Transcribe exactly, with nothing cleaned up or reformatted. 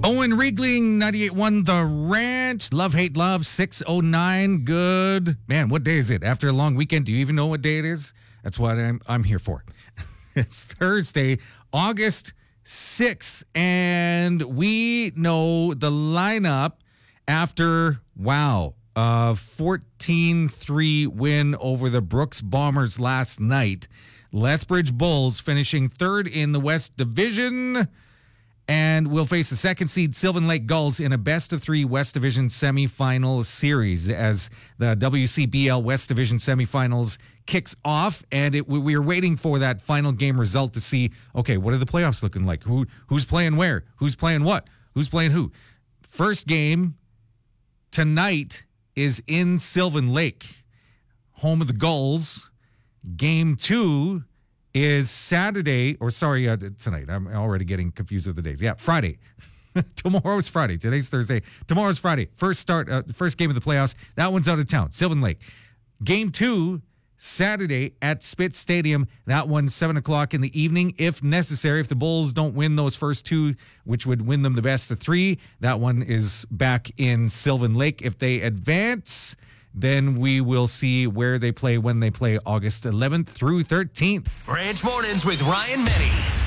Owen Riegling, ninety-eight point one The Ranch. Love, hate, love, six oh nine. Good. Man, what day is it? After a long weekend, do you even know what day it is? That's what I'm, I'm here for. It's Thursday, August sixth, and we know the lineup after, wow, a fourteen three win over the Brooks Bombers last night. Lethbridge Bulls finishing third in the West Division, and we'll face the second seed Sylvan Lake Gulls in a best-of-three West Division semifinal series as the W C B L West Division semifinals kicks off, and it, we are waiting for that final game result to see, okay, what are the playoffs looking like? Who Who's playing where? Who's playing what? Who's playing who? First game tonight is in Sylvan Lake, home of the Gulls. Game two is Saturday, or sorry, uh, tonight. I'm already getting confused with the days. Yeah, Friday. Tomorrow's Friday. Today's Thursday. Tomorrow's Friday. First start, uh, first game of the playoffs. That one's out of town. Sylvan Lake. Game two, Saturday at Spitz Stadium. That one's seven o'clock in the evening, if necessary. If the Bulls don't win those first two, which would win them the best of three, that one is back in Sylvan Lake. If they advance, then we will see where they play, when they play, August eleventh through thirteenth. Ranch Mornings with Ryan Menny.